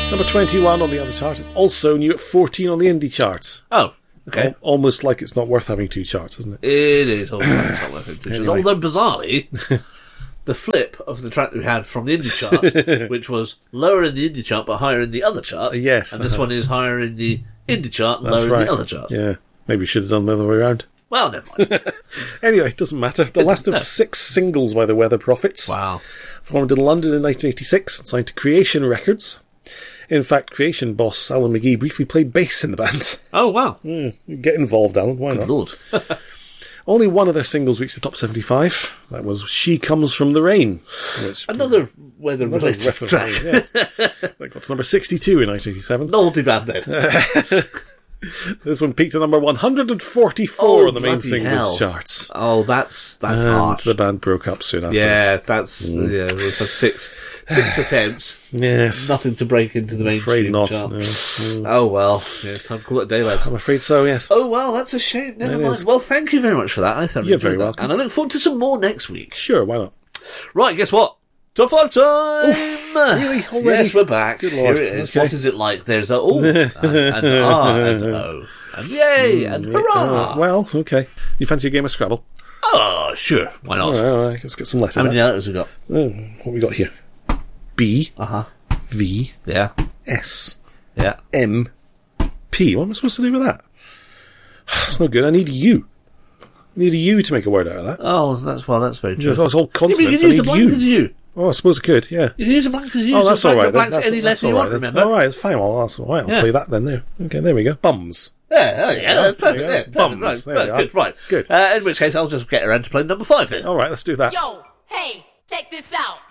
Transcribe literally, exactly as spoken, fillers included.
Number twenty-one on the other chart is also new at fourteen on the indie charts. Oh, okay. Al- almost like it's not worth having two charts, isn't it? It is almost not worth it. Anyway. Although, bizarrely, the flip of the track that we had from the indie chart, which was lower in the indie chart but higher in the other chart. Yes, And this uh-huh. one is higher in the indie chart and That's lower right. in the other chart. Yeah, maybe we should have done the other way around. Well, never mind. Anyway, it doesn't matter. The last of no. six singles by the Weather Prophets. Wow. Formed in London in nineteen eighty-six and signed to Creation Records. In fact, Creation boss Alan McGee briefly played bass in the band. Oh, wow. Mm, get involved, Alan. Why not? Lord. Only one of their singles reached the top seventy-five. That was She Comes From the Rain. Which Another weather-related reference, track. yes. That got to number sixty-two in nineteen eighty-seven. Novelty band, then. This one peaked at number one hundred forty-four Oh, on the main bloody singles hell. charts. Oh, that's that's and harsh. the band broke up soon afterwards. Yeah, that's yeah. For six six attempts, Yes. nothing to break into the I'm mainstream afraid not. chart. No. Mm. Oh well, yeah, time to call it a day, lads. I'm afraid so, yes. Oh well, that's a shame. Never It mind. is. Well, thank you very much for that. I thoroughly You're very enjoyed that. welcome. And I look forward to some more next week. Sure, why not? Right, guess what? Top five time! really? Already? Yes, we're back. Good Lord. Here it is. Okay. What is it like? There's a oh, and, and ah, and oh, and yay, and hurrah! Uh, well, okay. You fancy a game of Scrabble? Oh, sure. Why not? All right, all right, let's get some letters How many out. letters we got? Oh, what we got here? B, Uh huh. V, Yeah. S, Yeah. M, P. What am I supposed to do with that? That's no good. I need a U. I need a U to make a word out of that. Oh, that's well. That's very true. It's all Yeah, but you consonants. can I use the need blank as U. you. Oh, I suppose I could, yeah. You can use the blank as you. Oh, that's so all blank right. the blanks That's, any that's letter you all want. right then. Remember? All right, it's fine. Well, that's all right. I'll Yeah. play that then. There. Okay, there we go. Bums. Yeah, oh, yeah, that's perfect. There Yeah, you go. perfect. Bums. Right, There we right, are. good. Right. Good. Uh, in which case, I'll just get around to playing number five then. All right, let's do that. Yo, hey, check this out.